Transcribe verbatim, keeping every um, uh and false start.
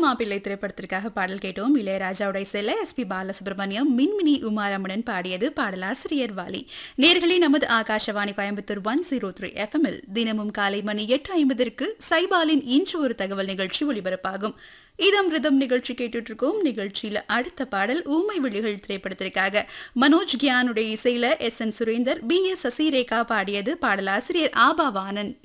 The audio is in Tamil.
மாப்பிள்ளை திரைப்படத்திற்காக பாடல் கேட்டோம். இளையராஜாவோட இசையில எஸ் பி பாலசுப்ரமணியம், மின்மினி உமாரமணன் பாடியது. பாடலாசிரியர் வாலி. நேர்களே, நமது Akashvani Coimbatore one zero three எஃப்எம்மில் தினமும் காலை மணி எட்டு ஐம்பதற்கு சைபாலின் இன்று ஒரு தகவல் நிகழ்ச்சி ஒலிபரப்பாகும். இதம் ரிதம் நிகழ்ச்சி கேட்டுட்டு இருக்கோம். நிகழ்ச்சியில அடுத்த பாடல் ஊமை விழிகள் திரைப்படத்திற்காக மனோஜ் கியானுடைய இசையில S N Surender, B S Sasirekha பாடியது. பாடலாசிரியர் ஆபா வாணன்.